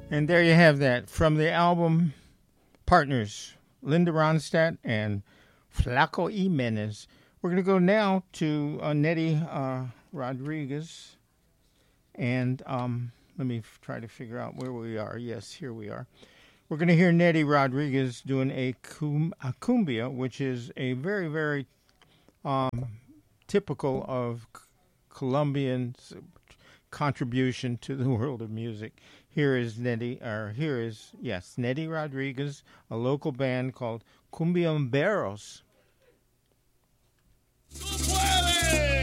And there you have that from the album Partners, Linda Ronstadt and Flaco Jimenez. We're going to go now to Nettie Rodriguez. And let me try to figure out where we are. Yes, here we are. We're going to hear Nettie Rodriguez doing a cumbia, which is a very, very typical of Colombian's contribution to the world of music. Here is Nettie Rodriguez, a local band called Cumbiamberos. ¡Tú puedes!